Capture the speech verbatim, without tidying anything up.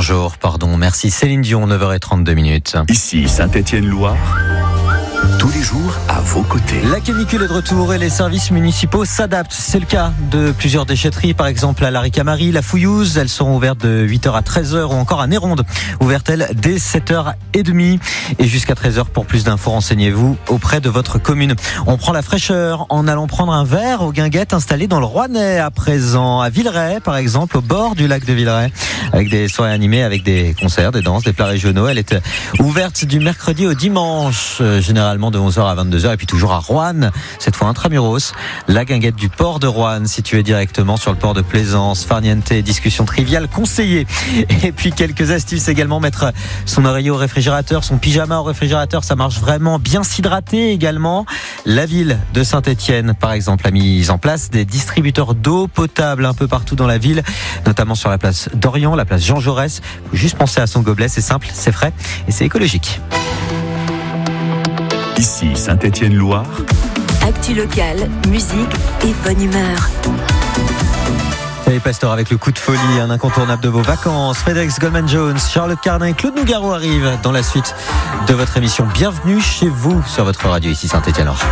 bonjour, pardon, merci Céline Dion, neuf heures trente-deux minutes. Ici Saint-Étienne-Loire, tous les jours à vos côtés. La canicule est de retour et les services municipaux s'adaptent. C'est le cas de plusieurs déchetteries, par exemple à la Ricamarie, la Fouillouse. Elles seront ouvertes de huit heures à treize heures ou encore à Néronde, ouverte-t-elle dès sept heures trente et jusqu'à treize heures. Pour plus d'infos, renseignez-vous auprès de votre commune. On prend la fraîcheur en allant prendre un verre aux guinguettes installées dans le Rouennais à présent, à Villeray par exemple, au bord du lac de Villeray, avec des soirées animées, avec des concerts, des danses, des plats régionaux. Elle est ouverte du mercredi au dimanche, généralement de onze heures à vingt-deux heures, et puis toujours à Roanne, cette fois intramuros, la guinguette du port de Roanne, située directement sur le port de Plaisance. Farniente, discussion triviale conseillée. Et puis quelques astuces également, mettre son oreiller au réfrigérateur, son pyjama au réfrigérateur, ça marche vraiment. Bien s'hydrater également. La ville de Saint-Étienne, par exemple, a mis en place des distributeurs d'eau potable un peu partout dans la ville, notamment sur la place d'Orient, la place Jean Jaurès. Faut juste penser à son gobelet, c'est simple, c'est frais et c'est écologique. Ici Saint-Étienne-Loire. Actu locale, musique et bonne humeur. Et Pasteur avec le coup de folie, un incontournable de vos vacances. FedEx, Goldman Jones, Charlotte Cardin et Claude Nougaro arrivent dans la suite de votre émission. Bienvenue chez vous sur votre radio ici Saint-Étienne-Loire.